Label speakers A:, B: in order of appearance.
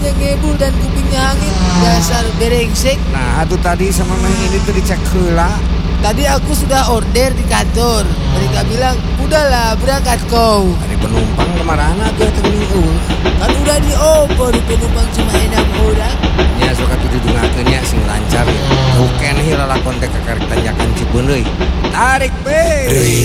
A: mulutnya ngebul dan kupingnya hangit. Dasar berengsek.
B: Nah, atuh tadi sama Meh ini tuh dicek heula.
A: Tadi aku sudah order di kantor. Mereka bilang, udahlah berangkat kau.
B: Hari penumpang kemana ke tengah
A: Kan udah dioper penumpang cuma 6 orang.
B: nya suka tujuh dungakeunnya sing lancar ya. Bukan hilala kontek ke karek tanjakan Cibeuneuy. Tarik be.